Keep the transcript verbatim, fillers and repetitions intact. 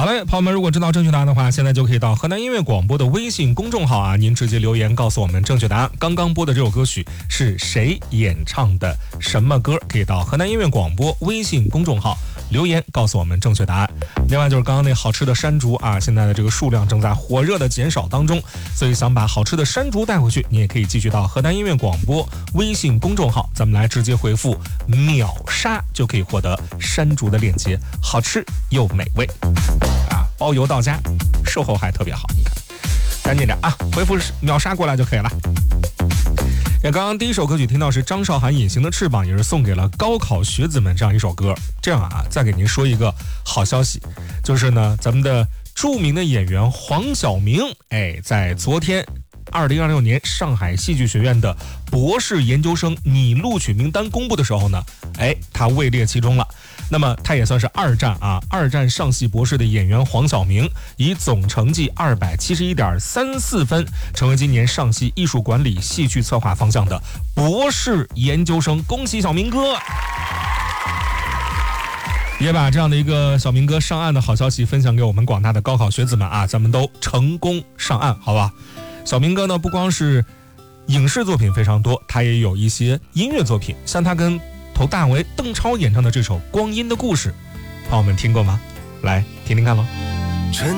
好嘞，朋友们，如果知道正确答案的话，现在就可以到河南音乐广播的微信公众号啊，您直接留言告诉我们正确答案。刚刚播的这首歌曲是谁演唱的？什么歌？可以到河南音乐广播微信公众号留言告诉我们正确答案。另外就是刚刚那好吃的山竹啊，现在的这个数量正在火热的减少当中，所以想把好吃的山竹带回去，你也可以继续到河南音乐广播微信公众号，咱们来直接回复秒杀就可以获得山竹的链接，好吃又美味啊，包邮到家，售后还特别好，你看，赶紧点啊，回复秒杀过来就可以了。也刚刚第一首歌曲听到是张韶涵《隐形的翅膀》，也是送给了高考学子们这样一首歌。这样啊，再给您说一个好消息，就是呢，咱们的著名的演员黄晓明，哎，在昨天二零二六年上海戏剧学院的博士研究生拟录取名单公布的时候呢，哎，他位列其中了。那么他也算是二战啊，二战上戏博士的演员黄晓明，以总成绩二百七十一点三四分，成为今年上戏艺术管理戏剧策划方向的博士研究生。恭喜小明哥！也把这样的一个小明哥上岸的好消息分享给我们广大的高考学子们啊，咱们都成功上岸，好吧？小明哥呢，不光是影视作品非常多，他也有一些音乐作品，像他跟头大为邓超演唱的这首《光阴的故事》，朋友们听过吗？来听听看喽。